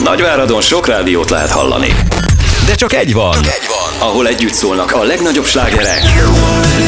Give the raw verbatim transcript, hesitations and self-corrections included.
Nagyváradon sok rádiót lehet hallani. De csak egy van, Ahol együtt szólnak a legnagyobb slágerek